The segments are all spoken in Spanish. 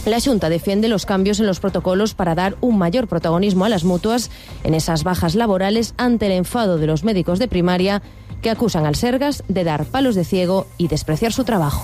La Xunta defiende los cambios en los protocolos para dar un mayor protagonismo a las mutuas en esas bajas laborales ante el enfado de los médicos de primaria que acusan al Sergas de dar palos de ciego y despreciar su trabajo.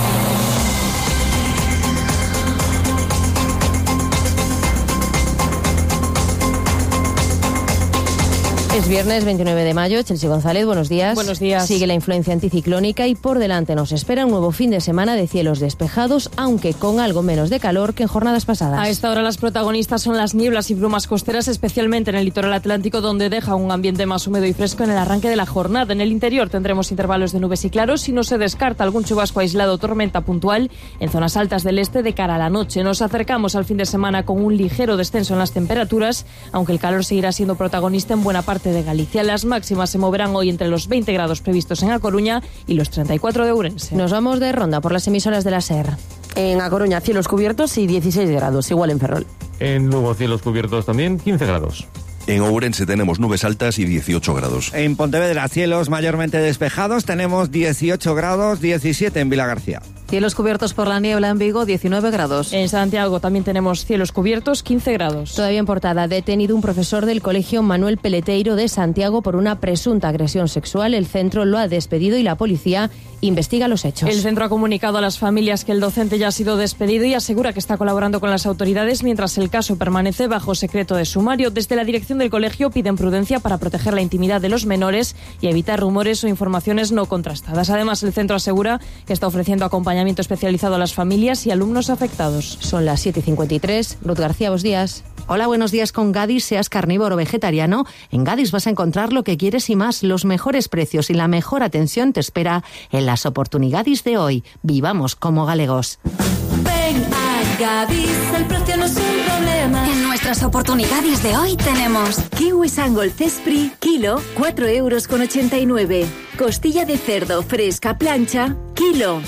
Es viernes 29 de mayo. Chelsea González, buenos días. Buenos días. Sigue la influencia anticiclónica y por delante nos espera un nuevo fin de semana de cielos despejados, aunque con algo menos de calor que en jornadas pasadas. A esta hora las protagonistas son las nieblas y brumas costeras, especialmente en el litoral atlántico, donde deja un ambiente más húmedo y fresco en el arranque de la jornada. En el interior tendremos intervalos de nubes y claros y no se descarta algún chubasco aislado o tormenta puntual en zonas altas del este de cara a la noche. Nos acercamos al fin de semana con un ligero descenso en las temperaturas, aunque el calor seguirá siendo protagonista en buena parte de Galicia. Las máximas se moverán hoy entre los 20 grados previstos en A Coruña y los 34 de Ourense. Nos vamos de ronda por las emisoras de la SER. En A Coruña, cielos cubiertos y 16 grados, igual en Ferrol. En Lugo, cielos cubiertos también, 15 grados. En Ourense tenemos nubes altas y 18 grados. En Pontevedra, cielos mayormente despejados, tenemos 18 grados, 17 en Vilagarcía. Cielos cubiertos por la niebla en Vigo, 19 grados. En Santiago también tenemos cielos cubiertos, 15 grados. Todavía en portada, detenido un profesor del Colegio Manuel Peleteiro de Santiago por una presunta agresión sexual. El centro lo ha despedido y la policía investiga los hechos. El centro ha comunicado a las familias que el docente ya ha sido despedido y asegura que está colaborando con las autoridades mientras el caso permanece bajo secreto de sumario. Desde la dirección del colegio piden prudencia para proteger la intimidad de los menores y evitar rumores o informaciones no contrastadas. Además, el centro asegura que está ofreciendo acompañamiento especializado a las familias y alumnos afectados. Son las 7:53. Ruth García, buenos días. Hola, buenos días. Con Gadis, seas carnívoro o vegetariano, en Gadis vas a encontrar lo que quieres y más. Los mejores precios y la mejor atención te espera en las oportunidades de hoy. Vivamos como galegos. Ven a Gadis, el precio no es un problema. En nuestras oportunidades de hoy tenemos kiwi Sangol Cespri, kilo, 4,89 €. Costilla de cerdo fresca plancha, kilo,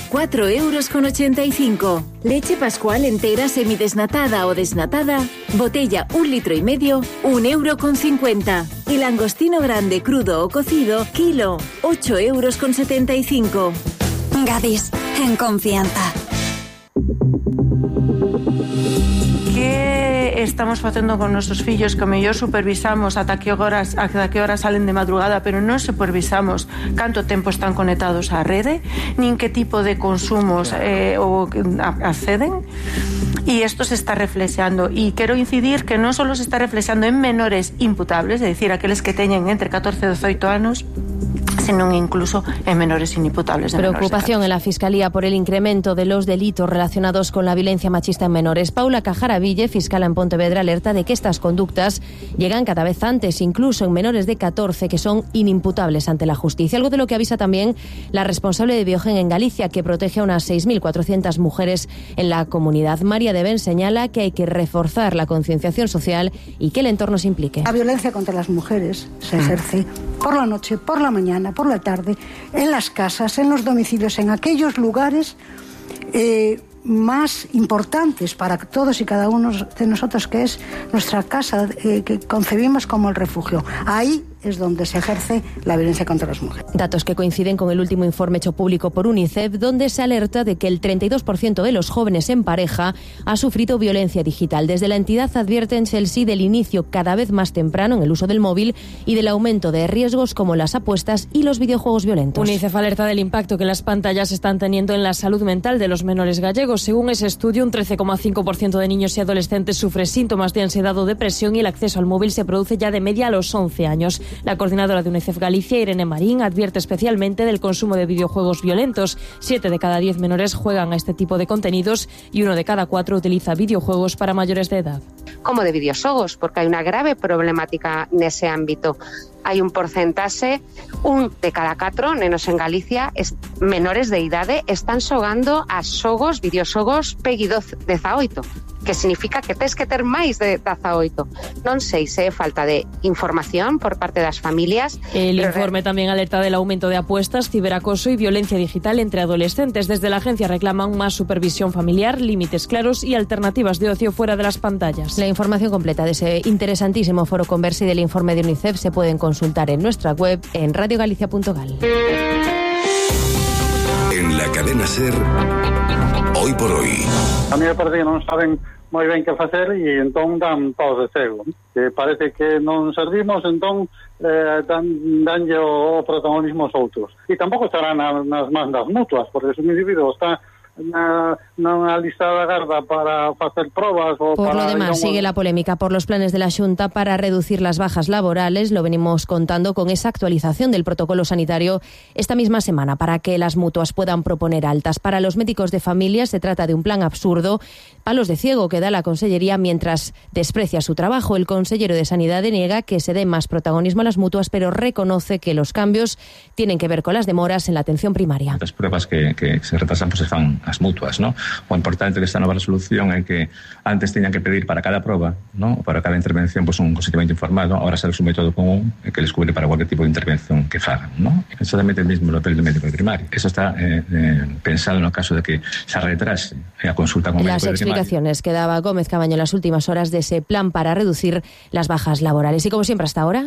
4,85 €. Leche Pascual entera semidesnatada o desnatada, botella 1,5 litros, 1,50 €. Y langostino grande crudo o cocido, kilo, 8,75 €. Gadis, en confianza. Que estamos facendo con nosos fillos que mellor supervisamos ata que horas salen de madrugada, pero non supervisamos canto tempo están conectados á rede, nin que tipo de consumos acceden, e isto se está reflexando, e quero incidir que non só se está reflexando en menores imputables, é dicir, aqueles que teñen entre 14 e 18 anos, sino incluso en menores inimputables. Preocupación en la Fiscalía por el incremento de los delitos relacionados con la violencia machista en menores. Paula Cajaraville, fiscal en Pontevedra, alerta de que estas conductas llegan cada vez antes, incluso en menores de 14 que son inimputables ante la justicia. Algo de lo que avisa también la responsable de Biogen en Galicia, que protege a unas 6.400 mujeres en la comunidad. María de Ben señala que hay que reforzar la concienciación social y que el entorno se implique. La violencia contra las mujeres se ejerce por la noche, por la mañana, por la tarde, en las casas, en los domicilios, en aquellos lugares más importantes para todos y cada uno de nosotros, que es nuestra casa, que concebimos como el refugio. Ahí es donde se ejerce la violencia contra las mujeres. Datos que coinciden con el último informe hecho público por UNICEF, donde se alerta de que el 32% de los jóvenes en pareja ha sufrido violencia digital. Desde la entidad advierten, Chelsea, del inicio cada vez más temprano en el uso del móvil y del aumento de riesgos como las apuestas y los videojuegos violentos. UNICEF alerta del impacto que las pantallas están teniendo en la salud mental de los menores gallegos. Según ese estudio, un 13,5% de niños y adolescentes sufre síntomas de ansiedad o depresión y el acceso al móvil se produce ya de media a los 11 años. La coordinadora de UNICEF Galicia, Irene Marín, advierte especialmente del consumo de videojuegos violentos. 7 de cada 10 menores juegan a este tipo de contenidos y 1 de cada 4 utiliza videojuegos para mayores de edad. Como de videoxogos, porque hai unha grave problemática nese ámbito. Hai un porcentaxe, 1 de cada 4 nenos en Galicia, menores de idade, están xogando a xogos, videoxogos PEGI 18, que significa que tes que ter máis de 18. Non sei se é falta de información por parte das familias. El informe tamén alerta del aumento de apuestas, ciberacoso y violencia digital entre adolescentes. Desde la agencia reclaman más supervisión familiar, límites claros y alternativas de ocio fuera de las pantallas. La información completa de ese interesantísimo foro Conversa y del informe de UNICEF se pueden consultar en nuestra web en radiogalicia.gal. En la cadena SER, Hoy por hoy. A mí me parece que non saben moi ben que facer e entón dan paus de cego. Que parece que non servimos, entón danlle o protagonismo aos outros. E tampouco estará nas mans das mutuas, porque se un individuo está na lista de agarda para facer probas o por para... lo demás, sigue la polémica por los planes de la Xunta para reducir las bajas laborales. Lo venimos contando con esa actualización del protocolo sanitario esta misma semana para que las mutuas puedan proponer altas. Para los médicos de familia se trata de un plan absurdo, palos de ciego que da la Consellería mientras desprecia su trabajo. El consellero de Sanidad niega que se dé más protagonismo a las mutuas, pero reconoce que los cambios tienen que ver con las demoras en la atención primaria. Las pruebas que se retrasan pues se fan as mutuas, ¿no? O importante desta nova resolución é que antes teñan que pedir para cada proba, ¿no? Para cada intervención pues un consentimento informado, ahora será un método común que les cubre para cualquier tipo de intervención que fagan, ¿no? Exactamente el mismo papel do médico de primaria. Eso está pensado no caso de que se retrase a consulta con médico de primaria. Las explicaciones que daba Gómez Cabaño en las últimas horas de ese plan para reducir las bajas laborales. Y como siempre hasta ahora,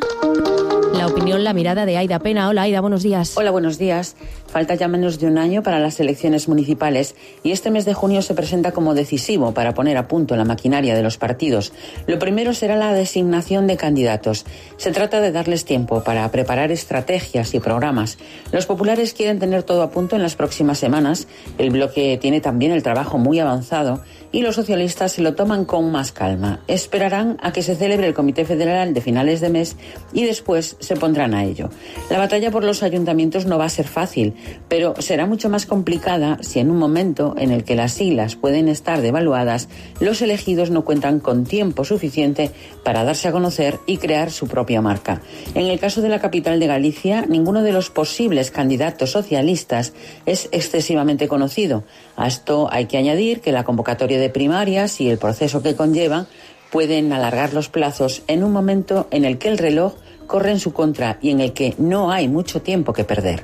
la opinión, la mirada de Aida Pena. Hola Aida, buenos días. Hola, buenos días. Falta ya menos de un año para las elecciones municipales y este mes de junio se presenta como decisivo para poner a punto la maquinaria de los partidos. Lo primero será la designación de candidatos. Se trata de darles tiempo para preparar estrategias y programas. Los populares quieren tener todo a punto en las próximas semanas. El bloque tiene también el trabajo muy avanzado y los socialistas se lo toman con más calma. Esperarán a que se celebre el Comité Federal de finales de mes y después se pondrán a ello. La batalla por los ayuntamientos no va a ser fácil, pero será mucho más complicada si en un momento en el que las siglas pueden estar devaluadas, los elegidos no cuentan con tiempo suficiente para darse a conocer y crear su propia marca. En el caso de la capital de Galicia, ninguno de los posibles candidatos socialistas es excesivamente conocido. A esto hay que añadir que la convocatoria de primarias y el proceso que conlleva pueden alargar los plazos en un momento en el que el reloj corre en su contra y en el que no hay mucho tiempo que perder.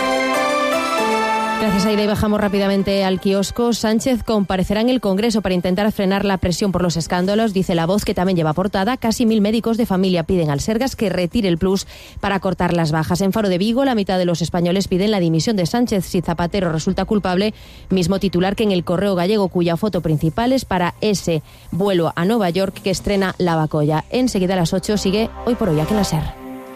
Gracias, Aida. Y bajamos rápidamente al kiosco. Sánchez comparecerá en el Congreso para intentar frenar la presión por los escándalos. Dice La Voz, que también lleva portada. Casi 1.000 médicos de familia piden al Sergas que retire el plus para cortar las bajas. En Faro de Vigo, la mitad de los españoles piden la dimisión de Sánchez si Zapatero resulta culpable. Mismo titular que en El Correo Gallego, cuya foto principal es para ese vuelo a Nueva York que estrena Lavacolla. Enseguida a las 8 sigue Hoy por Hoy aquí en la SER.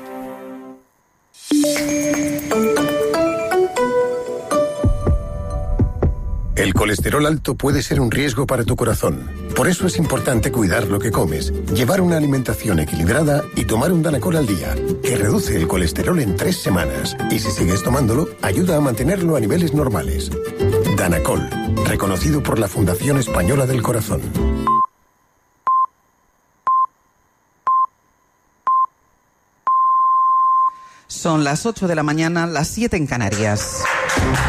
El colesterol alto puede ser un riesgo para tu corazón. Por eso es importante cuidar lo que comes, llevar una alimentación equilibrada y tomar un Danacol al día, que reduce el colesterol en 3 semanas. Y si sigues tomándolo, ayuda a mantenerlo a niveles normales. Danacol, reconocido por la Fundación Española del Corazón. Son las 8 de la mañana, las 7 en Canarias.